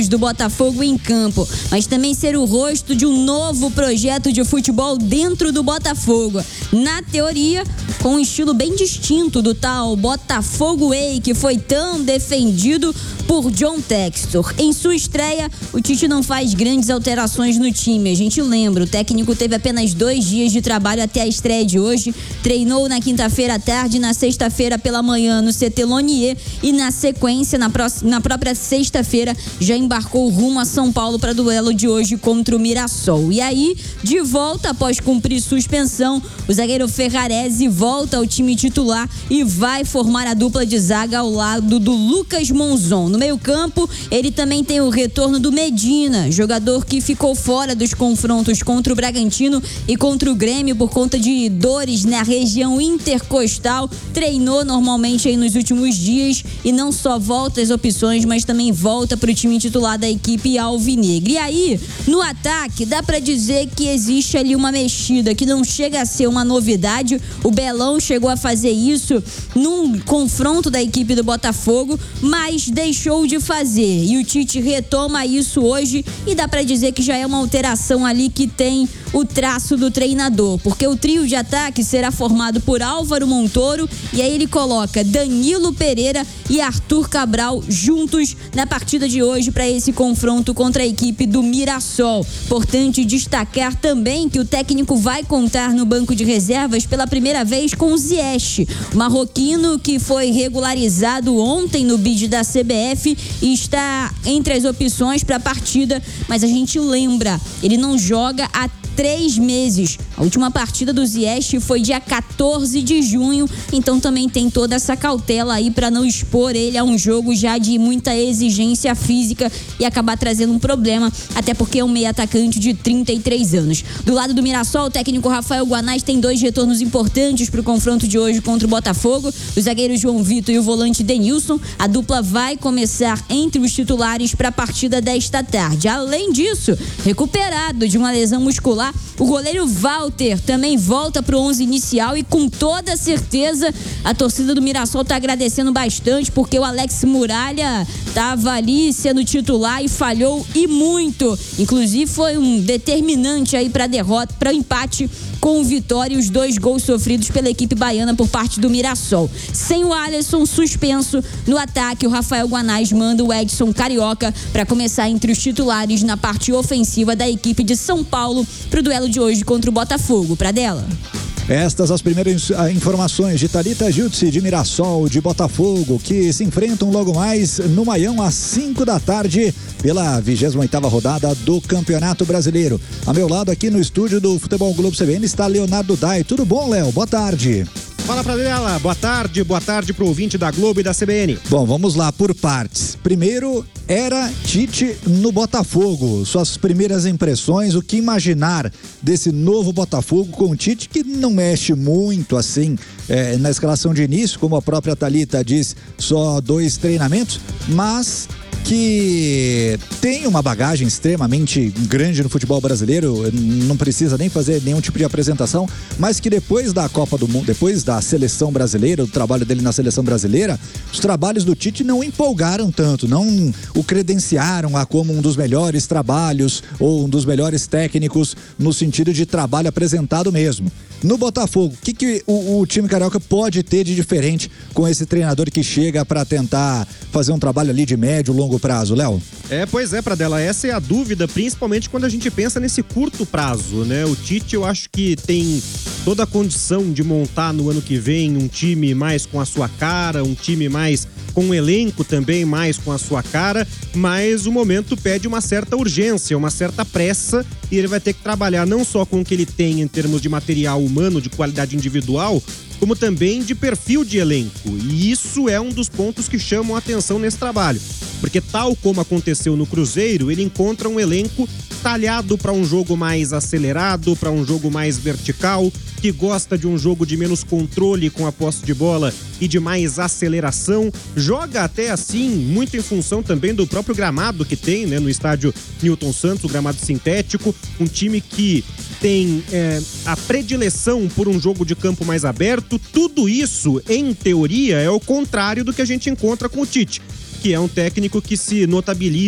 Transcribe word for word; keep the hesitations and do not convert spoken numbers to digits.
do Botafogo em campo, mas também ser o rosto de um novo projeto de futebol dentro do Botafogo. Na teoria, com um estilo bem distinto do tal Botafogo Way, que foi tão defendido por John Textor. Em sua estreia, o Tite não faz grandes alterações no time. A gente lembra, o técnico teve apenas dois dias de trabalho até a estreia de hoje, treinou na quinta-feira à tarde, na sexta-feira pela manhã no C T Lonier e na sequência, na, próxima, na própria sexta-feira, já embarcou rumo a São Paulo para o duelo de hoje contra o Mirassol. E aí, de volta após cumprir suspensão, o zagueiro Ferrarese volta ao time titular e vai formar a dupla de zaga ao lado do Lucas Monzon. No meio-campo, ele também tem o retorno do Medina, jogador que ficou fora dos confrontos contra o Bragantino e contra o Grêmio por conta de dores na região intercostal. Treinou normalmente aí nos últimos dias e não só volta às opções, mas também volta para o time titular da equipe alvinegra. E aí, no ataque, dá para dizer que existe ali uma mexida que não chega a ser uma novidade. O Belão chegou a fazer isso num confronto da equipe do Botafogo, mas deixou de fazer. E o Tite retoma isso hoje e dá para dizer que já é uma alteração ali que tem o traço do treinador, porque o trio de ataque será formado por Álvaro Montoro e aí ele coloca Danilo Pereira e Arthur Cabral juntos na partida de hoje para esse confronto contra a equipe do Mirassol. Importante destacar também que o técnico vai contar no banco de reservas pela primeira vez com o Ziyech, marroquino que foi regularizado ontem no bid da C B F e está entre as opções para a partida, mas a gente lembra, ele não joga há três meses. A última partida do Ziyech foi dia quatorze de junho, então também tem toda essa cautela aí para não expor ele a um jogo já de muita exigência física e acabar trazendo um problema, até porque é um meio atacante de trinta e três anos. Do lado do Mirassol, o técnico Rafael Guanais tem dois retornos importantes para o confronto de hoje contra o Botafogo, o zagueiro João Vitor e o volante Denilson. A dupla vai começar entre os titulares para a partida desta tarde. Além disso, recuperado de uma lesão muscular, o goleiro Walter também volta para o onze inicial e com toda certeza a torcida do Mirassol está agradecendo bastante, porque o Alex Muralha estava ali sendo titular e falhou e muito. Inclusive foi um determinante aí para a derrota, para o empate com o Vitória e os dois gols sofridos pela equipe baiana por parte do Mirassol. Sem o Alisson suspenso no ataque, o Rafael Guanais manda o Edson Carioca para começar entre os titulares na parte ofensiva da equipe de São Paulo para o duelo de hoje contra o Botafogo. Pra dela. Estas as primeiras informações de Thalita Jutsi, de Mirassol, de Botafogo, que se enfrentam logo mais no Maião às cinco da tarde pela vigésima oitava rodada do Campeonato Brasileiro. A meu lado aqui no estúdio do Futebol Globo C B N está Leonardo Dai. Tudo bom, Léo? Boa tarde. Fala pra dela, boa tarde, boa tarde pro ouvinte da Globo e da C B N. Bom, vamos lá por partes. Primeiro, era Tite no Botafogo. Suas primeiras impressões, o que imaginar desse novo Botafogo com o Tite, que não mexe muito assim é, na escalação de início, como a própria Thalita diz, só dois treinamentos, mas que tem uma bagagem extremamente grande no futebol brasileiro, não precisa nem fazer nenhum tipo de apresentação, mas que depois da Copa do Mundo, depois da seleção brasileira, do trabalho dele na seleção brasileira, os trabalhos do Tite não empolgaram tanto, não o credenciaram a como um dos melhores trabalhos ou um dos melhores técnicos no sentido de trabalho apresentado mesmo. No Botafogo, o que, que o, o time carioca pode ter de diferente com esse treinador que chega para tentar fazer um trabalho ali de médio, longo prazo, Léo? É, pois é, Pradella, essa é a dúvida, principalmente quando a gente pensa nesse curto prazo, né? O Tite, eu acho que tem toda a condição de montar no ano que vem um time mais com a sua cara, um time mais com um elenco também mais com a sua cara, mas o momento pede uma certa urgência, uma certa pressa, e ele vai ter que trabalhar não só com o que ele tem em termos de material humano, de qualidade individual, como também de perfil de elenco. E isso é um dos pontos que chamam a atenção nesse trabalho. Porque tal como aconteceu no Cruzeiro, ele encontra um elenco talhado para um jogo mais acelerado, para um jogo mais vertical, que gosta de um jogo de menos controle com a posse de bola e de mais aceleração. Joga até assim, muito em função também do próprio gramado que tem, né, no estádio Newton Santos, o gramado sintético. Um time que tem é, a predileção por um jogo de campo mais aberto. Tudo isso, em teoria, é o contrário do que a gente encontra com o Tite, que é um técnico que se notabiliza